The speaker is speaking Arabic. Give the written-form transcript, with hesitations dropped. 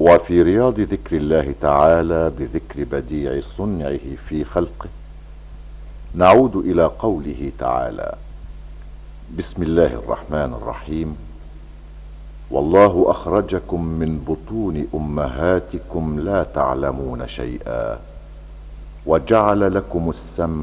وفي رياض ذكر الله تعالى بذكر بديع صنعه في خلقه نعود إلى قوله تعالى: بسم الله الرحمن الرحيم: والله أخرجكم من بطون أمهاتكم لا تعلمون شيئا وجعل لكم السمع